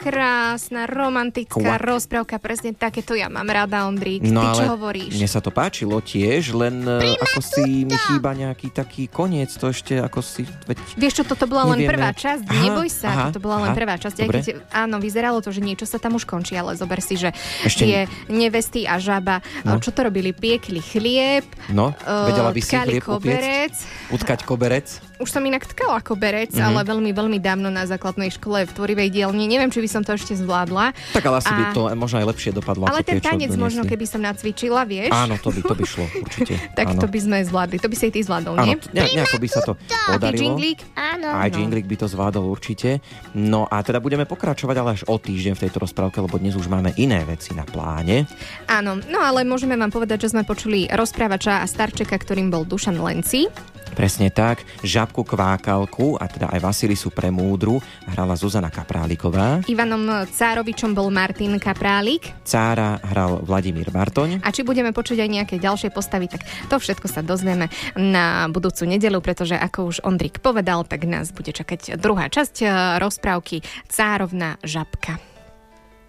krásna, romantická rozprávka, presne takéto ja mám rada, Ondrík. No, Ty čo ale hovoríš? mne sa to páčilo tiež, len ako si mi chýba nejaký taký koniec, to ešte ako si... Vieš čo, toto bola len nevieme. prvá časť, neboj sa, toto bola len prvá časť. Aj keď, áno, vyzeralo to, že niečo sa tam už končí, ale zober si, že ešte tie nevesty a žaba, čo to robili? Piekli chlieb, vedela by si tkali chlieb koberec. Utkať koberec. Už som inak tkala koberec, ale veľmi, veľmi dávno na základnej škole v tvorivej dielni. Neviem, či by som to ešte zvládla. Tak ale asi by to možno aj lepšie dopadlo. Ale ako ten tanec možno, keby som nacvičila, vieš? Áno, to by šlo, určite. Tak to by sme zvládli. To by si aj ty zvládol, nie? Áno, nejako by sa to podarilo. A ty Džinglík? Áno. Aj Džinglík by to zvládol určite. No a teda budeme pokračovať, ale až o týždeň v tejto rozprávke, lebo dnes už máme iné veci na pláne. Áno, no ale môžeme vám povedať, že sme počuli rozprávača a starčeka, ktorým bol Dušan Lenci. Presne tak. Žabku Kvákalku a teda aj Vasilisu Premúdru hrala Zuzana Kapráliková. Ivanom Cárovičom bol Martin Kaprálik. Cára hral Vladimír Bartoň. A či budeme počuť aj nejaké ďalšie postavy, tak to všetko sa dozvieme na budúcu nedeľu, pretože ako už Ondrík povedal, tak nás bude čakať druhá časť rozprávky Cárovna žabka.